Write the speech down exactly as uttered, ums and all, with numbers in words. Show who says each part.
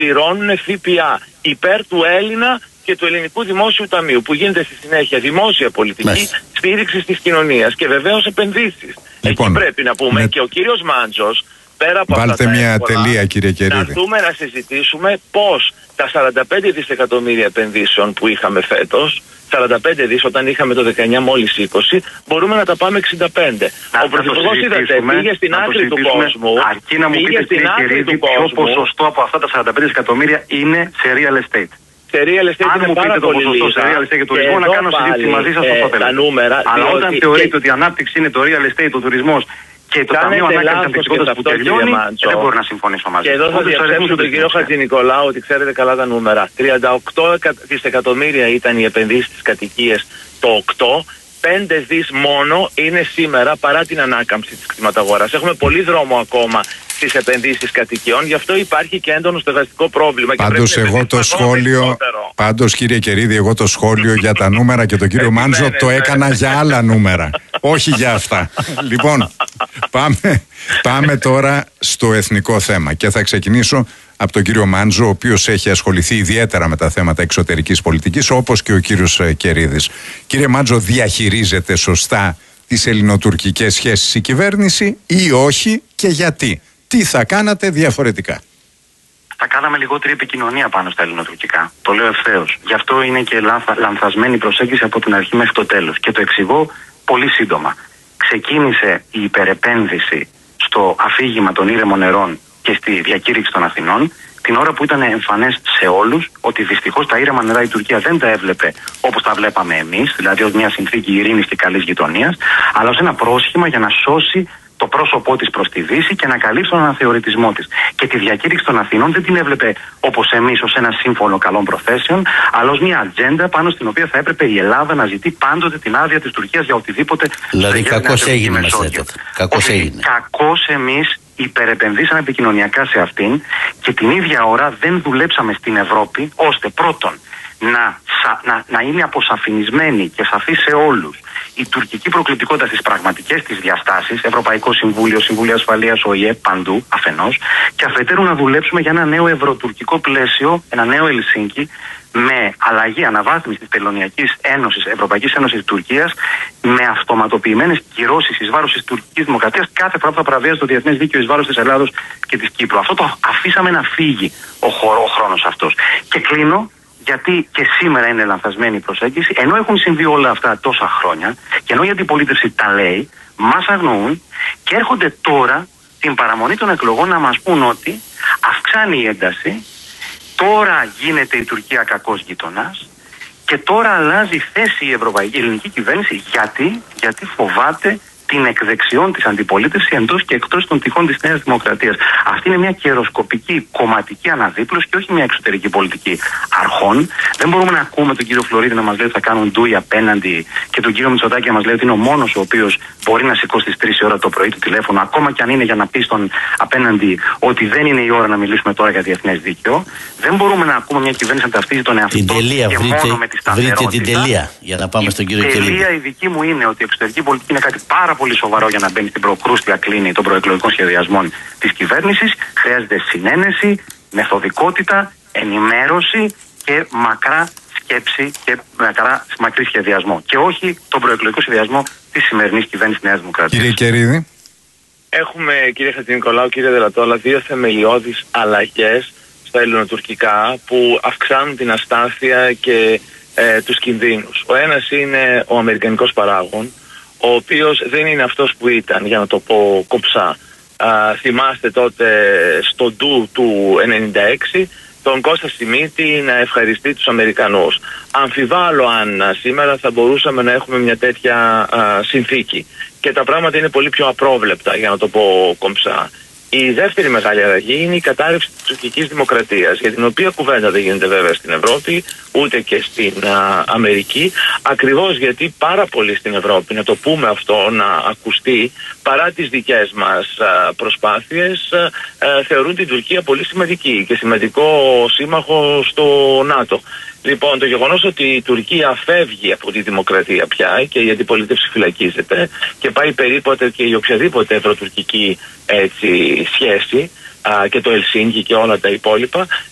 Speaker 1: πληρώνουν ΦΠΑ υπέρ του Έλληνα και του Ελληνικού Δημόσιου Ταμείου, που γίνεται στη συνέχεια δημόσια πολιτική στήριξη της κοινωνίας και βεβαίως επενδύσεις. Λοιπόν, εκεί πρέπει να πούμε, με... και ο κύριος Μάντζος, πέρα από
Speaker 2: Βάλτε
Speaker 1: αυτά τα
Speaker 2: μια
Speaker 1: εύκολα,
Speaker 2: τελεία, κύριε Κερίδη,
Speaker 1: να έρθουμε να συζητήσουμε πώς τα σαράντα πέντε δισεκατομμύρια επενδύσεων που είχαμε φέτος, σαράντα πέντε δις όταν είχαμε το δεκαεννιά μόλις είκοσι, μπορούμε να τα πάμε εξήντα πέντε.
Speaker 3: Να,
Speaker 1: ο Πρωθυπουργός, είδατε, πήγε στην άκρη του κόσμου.
Speaker 3: Αρκεί να μου πείτε, κύριε Κερίδη, ποιο ποσοστό από αυτά τα σαράντα πέντε δισεκατομμύρια είναι σε real estate.
Speaker 1: Σε real estate
Speaker 3: αν μου πείτε το ποσοστό σε real estate και τουρισμό, να κάνω συζήτηση μαζί σας όσο θέλετε. Αλλά όταν θεωρείτε ότι η ανάπτυξη είναι το real estate, ο τουρισμός και το Ταμείο Ανάκαμψης Αντιπληκτικότητας που τελειώνει, δεν μπορώ να συμφωνήσω μαζί.
Speaker 1: Και εδώ θα διαψεύσω τον κύριο Χατζηνικολάου ότι ξέρετε καλά τα νούμερα. τριάντα οκτώ δισεκατομμύρια ήταν οι επενδύσεις στις κατοικίες το οκτώ. πέντε δις μόνο είναι σήμερα παρά την ανάκαμψη της κτηματαγοράς. Έχουμε πολύ δρόμο ακόμα στις επενδύσεις κατοικιών, γι' αυτό υπάρχει και έντονο στεγαστικό πρόβλημα.
Speaker 2: Πάντως, εγώ το σχόλιο, πάντως κύριε Κερίδη, εγώ το σχόλιο για τα νούμερα και τον κύριο Μάντζο το έκανα για άλλα νούμερα, όχι για αυτά. Λοιπόν, πάμε, πάμε τώρα στο εθνικό θέμα και θα ξεκινήσω από τον κύριο Μάντζο, ο οποίος έχει ασχοληθεί ιδιαίτερα με τα θέματα εξωτερικής πολιτικής, όπως και ο κύριος Κερίδης. Κύριε Μάντζο, διαχειρίζεται σωστά τις ελληνοτουρκικές σχέσεις η κυβέρνηση ή όχι, και γιατί? Τι θα κάνατε διαφορετικά?
Speaker 3: Θα κάναμε λιγότερη επικοινωνία πάνω στα ελληνοτουρκικά. Το λέω ευθέως. Γι' αυτό είναι και λάθα, λανθασμένη προσέγγιση από την αρχή μέχρι το τέλος. Και το εξηγώ πολύ σύντομα. Ξεκίνησε η υπερεπένδυση στο αφήγημα των ήρεμων νερών και στη διακήρυξη των Αθηνών, την ώρα που ήταν εμφανές σε όλους ότι δυστυχώς τα ήρεμα νερά η Τουρκία δεν τα έβλεπε όπως τα βλέπαμε εμείς, δηλαδή ως μια συνθήκη ειρήνης και καλής γειτονίας, αλλά ως ένα πρόσχημα για να σώσει το πρόσωπό της προς τη Δύση και να καλύψει τον αναθεωρητισμό της. Και τη διακήρυξη των Αθηνών δεν την έβλεπε όπως εμείς ως ένα σύμφωνο καλών προθέσεων, αλλά ως μια ατζέντα πάνω στην οποία θα έπρεπε η Ελλάδα να ζητεί πάντοτε την άδεια της Τουρκίας για οτιδήποτε.
Speaker 4: Δηλαδή, κακώς έγινε, μας λέτε. Κακώς έγινε.
Speaker 3: Κακώς εμείς υπερεπενδύσαμε επικοινωνιακά σε αυτήν και την ίδια ώρα δεν δουλέψαμε στην Ευρώπη ώστε πρώτον να, να, να είναι αποσαφηνισμένη και σαφή σε όλους η τουρκική προκλητικότητα στις πραγματικές της διαστάσεις, Ευρωπαϊκό Συμβούλιο, Συμβούλιο Ασφαλείας, ο ΙΕ, παντού αφενός, και αφετέρου να δουλέψουμε για ένα νέο ευρωτουρκικό πλαίσιο, ένα νέο Ελσίνκι, με αλλαγή, αναβάθμιση της Τελωνειακής Ένωσης, Ευρωπαϊκής Ένωσης Τουρκίας, με αυτοματοποιημένες κυρώσεις εις βάρος της τουρκικής δημοκρατίας κάθε φορά που θα παραβιάζει το διεθνές δίκαιο εις βάρος της Ελλάδος και της Κύπρου. Αυτό το αφήσαμε να φύγει ο, χώρο, ο χρόνος αυτός. Και κλείνω, γιατί και σήμερα είναι λανθασμένη η προσέγγιση, ενώ έχουν συμβεί όλα αυτά τόσα χρόνια και ενώ η αντιπολίτευση τα λέει, μας αγνοούν και έρχονται τώρα την παραμονή των εκλογών να μας πούν ότι αυξάνει η ένταση, τώρα γίνεται η Τουρκία κακός γειτονάς και τώρα αλλάζει θέση η ευρωπαϊκή η ελληνική κυβέρνηση. Γιατί? Γιατί φοβάται την εκδεξιών της αντιπολίτευσης εντός και εκτός των τυχών της Νέας Δημοκρατίας. Αυτή είναι μια καιροσκοπική κομματική αναδίπλωση και όχι μια εξωτερική πολιτική αρχών. Δεν μπορούμε να ακούμε τον κύριο Φλωρίδη να μας λέει ότι θα κάνουν ντούι απέναντι και τον κύριο Μητσοτάκη να μας λέει ότι είναι ο μόνος ο οποίος μπορεί να σηκώσει στις τρεις η ώρα το πρωί το τηλέφωνο, ακόμα και αν είναι για να πει στον απέναντι ότι δεν είναι η ώρα να μιλήσουμε τώρα για διεθνές δίκαιο. Δεν μπορούμε να ακούμε μια κυβέρνηση να ταυτίζει τον εαυτό
Speaker 4: την τελεία,
Speaker 3: και
Speaker 4: βρείτε,
Speaker 3: μόνο με τη σταθερότητα.
Speaker 4: Βρείτε την τελεία για να πάμε στον κύριο Κερίδη.
Speaker 3: Η τελεία η δική μου είναι ότι η εξωτερική πολιτική είναι κάτι πάρα πολύ σοβαρό για να μπαίνει στην προκρούστια κλίνη των προεκλογικών σχεδιασμών της κυβέρνησης. Χρειάζεται συνένεση, μεθοδικότητα, ενημέρωση και μακρά σκέψη και μακρά, μακρύ σχεδιασμό. Και όχι τον προεκλογικό σχεδιασμό της σημερινής κυβέρνησης Νέας Δημοκρατίας.
Speaker 2: Κύριε Κερίδη.
Speaker 1: Έχουμε, κύριε Χατζηνικολάου, κύριε Δελατόλα, δύο θεμελιώδεις αλλαγές στα ελληνοτουρκικά που αυξάνουν την αστάθεια και ε, τους κινδύνους. Ο ένας είναι ο αμερικανικός παράγων, ο οποίος δεν είναι αυτός που ήταν, για να το πω κοψά. Α, θυμάστε τότε στο ντου του ενενήντα έξι τον Κώστα Σιμίτη να ευχαριστεί τους Αμερικανούς. Αμφιβάλλω αν α, σήμερα θα μπορούσαμε να έχουμε μια τέτοια α, συνθήκη. Και τα πράγματα είναι πολύ πιο απρόβλεπτα, για να το πω κομψά. Η δεύτερη μεγάλη αλλαγή είναι η κατάρρευση της τουρκικής δημοκρατίας, για την οποία κουβέντα δεν γίνεται βέβαια στην Ευρώπη, ούτε και στην α, Αμερική, ακριβώς γιατί πάρα πολλοί στην Ευρώπη, να το πούμε αυτό, να ακουστεί, παρά τις δικές μας α, προσπάθειες, α, α, θεωρούν την Τουρκία πολύ σημαντική και σημαντικό σύμμαχο στο ΝΑΤΟ. Λοιπόν, το γεγονός ότι η Τουρκία φεύγει από τη δημοκρατία πια και η αντιπολίτευση φυλακίζεται και πάει περίπου και η οποιαδήποτε ευρωτουρκική έτσι, σχέση α, και το Ελσίνκι και όλα τα υπόλοιπα,